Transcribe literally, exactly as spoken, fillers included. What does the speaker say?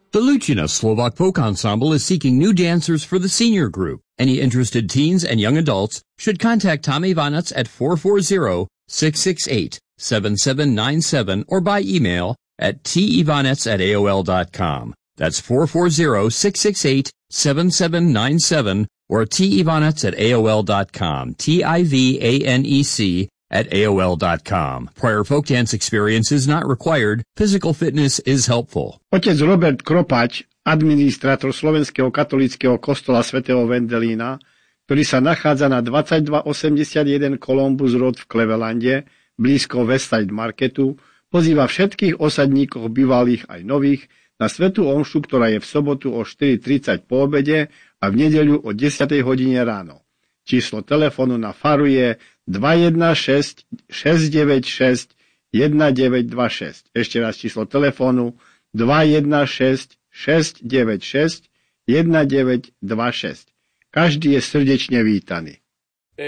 The Lučina Slovak Folk Ensemble is seeking new dancers for the senior group. Any interested teens and young adults should contact Tom Ivanec at four four zero, six six eight, seven seven nine seven or by email at tivanec at A O L dot com. That's four four zero, six six eight, seven seven nine seven or tivanec at A O L dot com. T I V A N E C at A O L dot com. Prior folk dance experience is not required. Physical fitness is helpful. Otec Robert Kropač, administrátor Slovenského katolíckeho kostola svätého Vendelína, ktorý sa nachádza na dvadsaťdva osemdesiatjeden Columbus Road v Clevelande, blízko Westside Marketu, pozýva všetkých osadníkov bývalých aj nových na svätú omšu, ktorá je v sobotu o štyri tridsať po obede a v nedeľu o desiatej hodine ráno. Číslo telefónu na faru je dva jeden šesť, šesť deväť šesť, jeden deväť dva šesť. Ešte raz číslo telefónu dva jeden šesť, šesť deväť šesť, jeden deväť dva šesť. Každý je srdečne vítaný.